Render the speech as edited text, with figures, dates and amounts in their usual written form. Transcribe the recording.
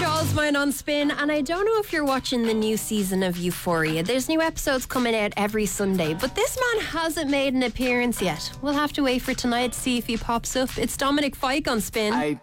Charles Mine on Spin, and I don't know if you're watching the new season of Euphoria. There's new episodes coming out every Sunday, but this man hasn't made an appearance yet. We'll have to wait for tonight to see if he pops up. It's Dominic Fike on Spin. I